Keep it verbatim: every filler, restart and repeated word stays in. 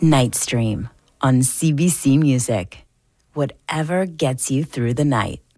Night Stream on C B C Music. Whatever gets you through the night.